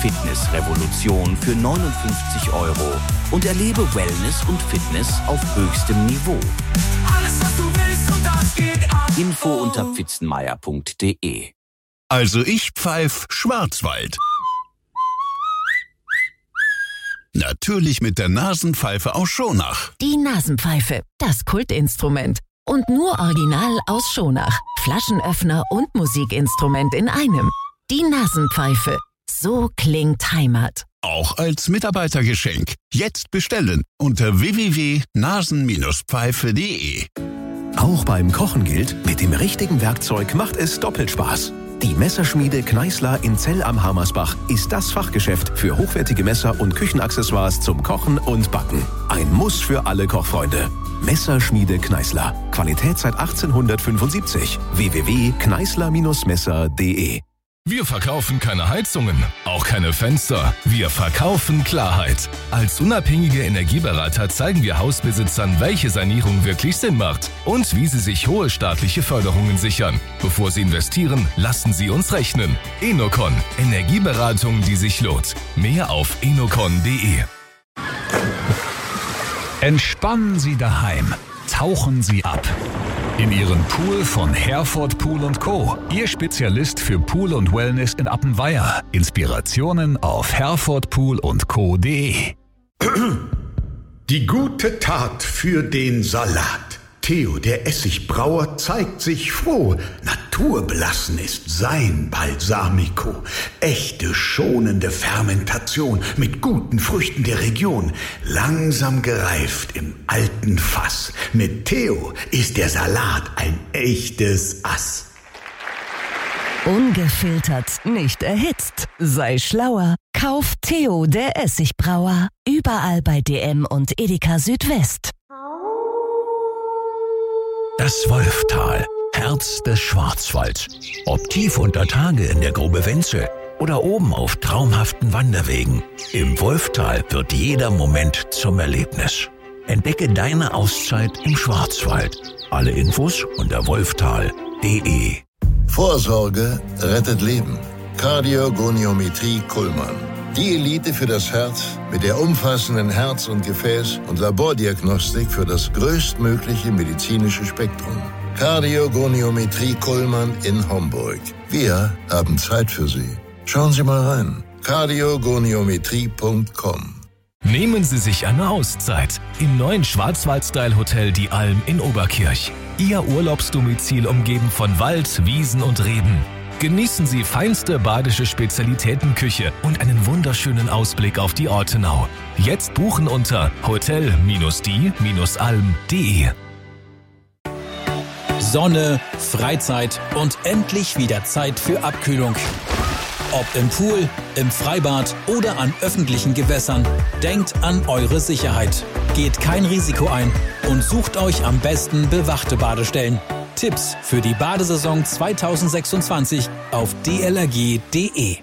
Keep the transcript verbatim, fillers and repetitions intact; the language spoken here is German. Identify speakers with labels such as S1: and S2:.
S1: Fitnessrevolution für neunundfünfzig Euro und erlebe Wellness und Fitness auf höchstem Niveau.
S2: Alles, was du willst und das geht ab.
S1: Info unter pfitzenmeier punkt de.
S3: Also ich pfeif Schwarzwald. Natürlich mit der Nasenpfeife aus Schonach.
S4: Die Nasenpfeife, das Kultinstrument. Und nur original aus Schonach. Flaschenöffner und Musikinstrument in einem. Die Nasenpfeife. So klingt Heimat.
S3: Auch als Mitarbeitergeschenk. Jetzt bestellen unter w w w punkt nasen Pfeife punkt de.
S5: Auch beim Kochen gilt, mit dem richtigen Werkzeug macht es doppelt Spaß. Die Messerschmiede Kneißler in Zell am Hamersbach ist das Fachgeschäft für hochwertige Messer und Küchenaccessoires zum Kochen und Backen. Ein Muss für alle Kochfreunde. Messerschmiede Kneißler. Qualität seit achtzehnhundertfünfundsiebzig. w w w punkt kneißler Messer punkt de.
S6: Wir verkaufen keine Heizungen, auch keine Fenster. Wir verkaufen Klarheit. Als unabhängige Energieberater zeigen wir Hausbesitzern, welche Sanierung wirklich Sinn macht und wie sie sich hohe staatliche Förderungen sichern. Bevor sie investieren, lassen sie uns rechnen. Enocon. Energieberatung, die sich lohnt. Mehr auf enocon punkt de.
S7: Entspannen Sie daheim. Tauchen Sie ab. In Ihren Pool von Herford Pool und Co. Ihr Spezialist für Pool und Wellness in Appenweier. Inspirationen auf herford pool und co punkt de.
S8: Die gute Tat für den Salat. Theo, der Essigbrauer, zeigt sich froh. Naturbelassen ist sein Balsamico. Echte, schonende Fermentation mit guten Früchten der Region. Langsam gereift im alten Fass. Mit Theo ist der Salat ein echtes Ass.
S4: Ungefiltert, nicht erhitzt. Sei schlauer. Kauf Theo, der Essigbrauer. Überall bei D M und Edeka Südwest.
S5: Das Wolftal, Herz des Schwarzwalds. Ob tief unter Tage in der Grube Wenzel oder oben auf traumhaften Wanderwegen. Im Wolftal wird jeder Moment zum Erlebnis. Entdecke deine Auszeit im Schwarzwald. Alle Infos unter wolftal punkt de.
S9: Vorsorge rettet Leben. Kardiogoniometrie Kuhlmann. Die Elite für das Herz mit der umfassenden Herz- und Gefäß- und Labordiagnostik für das größtmögliche medizinische Spektrum. Kardiogoniometrie Kuhlmann in Homburg. Wir haben Zeit für Sie. Schauen Sie mal rein. kardiogoniometrie punkt com.
S6: Nehmen Sie sich eine Auszeit im neuen Schwarzwald-Style-Hotel Die Alm in Oberkirch. Ihr Urlaubsdomizil umgeben von Wald, Wiesen und Reben. Genießen Sie feinste badische Spezialitätenküche und einen wunderschönen Ausblick auf die Ortenau. Jetzt buchen unter hotel die alm punkt de.
S10: Sonne, Freizeit und endlich wieder Zeit für Abkühlung. Ob im Pool, im Freibad oder an öffentlichen Gewässern, denkt an eure Sicherheit. Geht kein Risiko ein und sucht euch am besten bewachte Badestellen. Tipps für die Badesaison zweitausendsechsundzwanzig auf d l r g punkt de.